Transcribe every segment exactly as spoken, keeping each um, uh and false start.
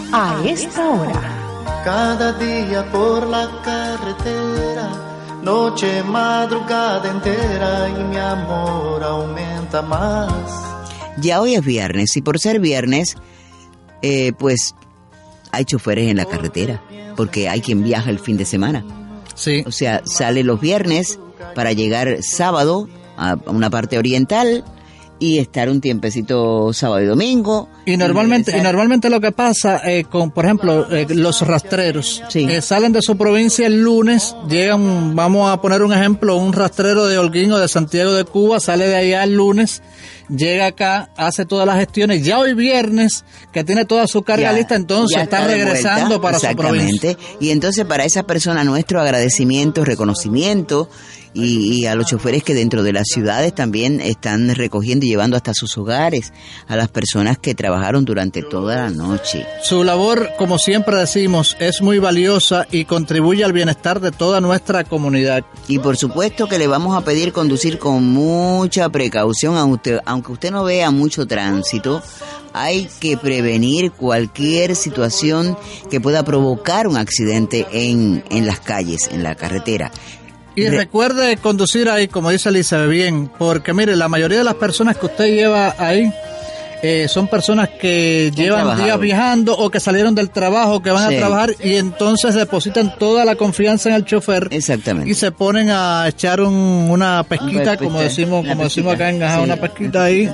a esta hora. Cada día por la carretera, noche, madrugada entera, y mi amor aumenta más. Ya hoy es viernes, y por ser viernes, eh, pues hay choferes en la carretera, porque hay quien viaja el fin de semana. Sí. O sea, sale los viernes para llegar sábado a una parte oriental y estar un tiempecito sábado y domingo. Y normalmente, y, y normalmente lo que pasa, eh, con, por ejemplo, eh, los rastreros, sí. eh, salen de su provincia el lunes, llegan, vamos a poner un ejemplo, un rastrero de Holguín o de Santiago de Cuba, sale de allá el lunes, llega acá, hace todas las gestiones, ya hoy viernes, que tiene toda su carga ya, lista, entonces está, está regresando vuelta, para su provincia. Y entonces para esa persona nuestro agradecimiento, reconocimiento, y, y a los choferes que dentro de las ciudades también están recogiendo y llevando hasta sus hogares a las personas que trabajaron durante toda la noche. Su labor, como siempre decimos, es muy valiosa y contribuye al bienestar de toda nuestra comunidad. Y por supuesto que le vamos a pedir conducir con mucha precaución, aunque usted, aunque usted no vea mucho tránsito. Hay que prevenir cualquier situación que pueda provocar un accidente en, en las calles, en la carretera. Y Re- recuerde conducir ahí, como dice Elisa, bien, porque mire, la mayoría de las personas que usted lleva ahí eh, son personas que llevan trabajado. días viajando o que salieron del trabajo, que van sí. a trabajar y entonces depositan toda la confianza en el chofer. Exactamente. Y se ponen a echar un, una pesquita, un como decimos como pesquita. decimos acá en Gaja, sí. una pesquita ahí.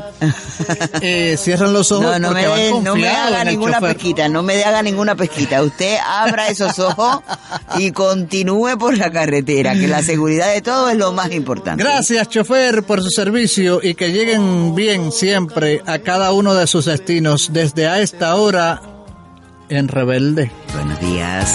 eh, cierran los ojos no, no porque me van de, confiados no me haga en el ninguna chofer. pesquita, no me haga ninguna pesquita. Usted abra esos ojos y continúe por la carretera, que la seguridad de todo es lo más importante. Gracias, chofer, por su servicio y que lleguen bien siempre a cada uno de sus destinos desde a esta hora en Rebelde. Buenos días.